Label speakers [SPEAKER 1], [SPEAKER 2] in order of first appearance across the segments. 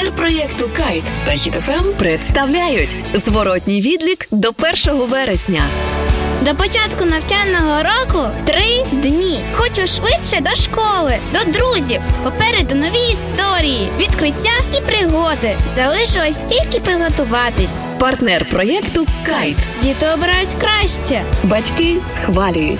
[SPEAKER 1] Партнер проєкту «Кайт» та «Хіт ФМ»
[SPEAKER 2] представляють зворотній відлік до 1 вересня.
[SPEAKER 3] До початку навчального року 3 дні. Хочу швидше до школи, до друзів. Попереду нові історії, відкриття і пригоди. Залишилось тільки підготуватись.
[SPEAKER 2] Партнер проєкту «Кайт».
[SPEAKER 3] Діти обирають краще.
[SPEAKER 2] Батьки схвалюють.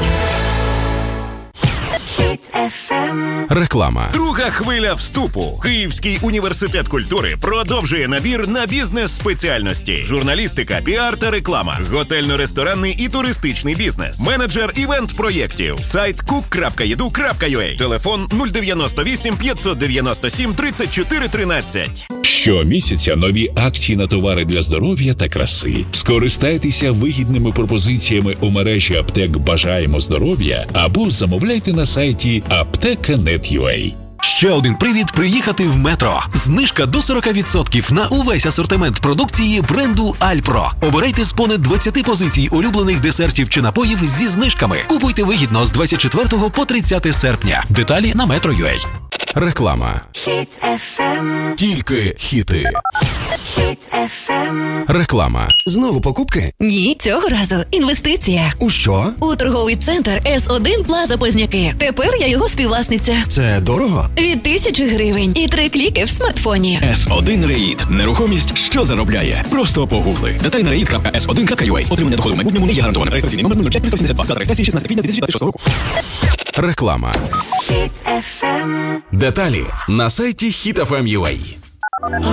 [SPEAKER 4] Реклама.
[SPEAKER 5] Друга хвиля вступу. Київський університет культури продовжує набір на бізнес-спеціальності. Журналістика, піар та реклама. Готельно-ресторанний і туристичний бізнес. Менеджер івент-проєктів. Сайт cook.edu.ua. Телефон 098 597 34 13.
[SPEAKER 6] Щомісяця нові акції на товари для здоров'я та краси. Скористайтеся вигідними пропозиціями у мережі аптек «Бажаємо здоров'я» або замовляйте на сайті apteka.net.ua.
[SPEAKER 7] Ще один привід приїхати в Метро. Знижка до 40% на увесь асортимент продукції бренду Альпро. Обирайте з понад 20 позицій улюблених десертів чи напоїв зі знижками. Купуйте вигідно з 24 по 30 серпня. Деталі на Metro.ua.
[SPEAKER 4] Реклама.
[SPEAKER 8] Хіт FM.
[SPEAKER 4] Тільки хіти.
[SPEAKER 8] Хіт FM.
[SPEAKER 4] Реклама.
[SPEAKER 9] Знову покупки?
[SPEAKER 10] Ні, цього разу інвестиція.
[SPEAKER 9] У що?
[SPEAKER 10] У торговий центр С1 Плаза Позняки. Тепер я його співвласниця.
[SPEAKER 9] Це дорого?
[SPEAKER 10] Від 1000 гривень і 3 кліки в смартфоні.
[SPEAKER 11] С1 Реїд. Нерухомість, що заробляє. Просто погугли. Деталі на reid.s1.ua. Отримання доходу в майбутньому не є гарантоване. Реєстраційний номер 005-372. Дата реєстрації 16 квітня 2026 року.
[SPEAKER 4] Реклама.
[SPEAKER 8] Хіт FM.
[SPEAKER 4] Деталі на сайті hitfm.ua.